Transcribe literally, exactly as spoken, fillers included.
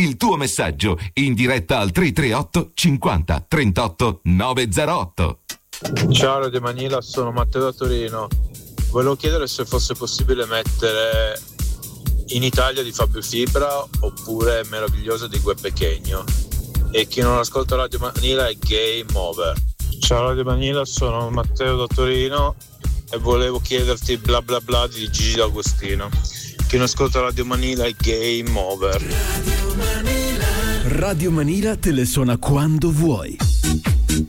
il tuo messaggio in diretta al tre tre otto cinquanta trentotto novecentotto. Ciao Radio Manila, sono Matteo da Torino. Volevo chiedere se fosse possibile mettere In Italia di Fabio Fibra oppure Meravigliosa di Gue Pequeno. E chi non ascolta Radio Manila è Game Over. Ciao Radio Manila, sono Matteo da Torino e volevo chiederti Bla Bla Bla di Gigi D'Agostino. Chi non ascolta Radio Manila è Game Over. Radio Manila te le suona quando vuoi.